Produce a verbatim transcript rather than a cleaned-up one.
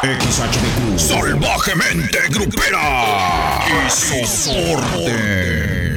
X H D Q. Salvajemente grupera. Y soporte.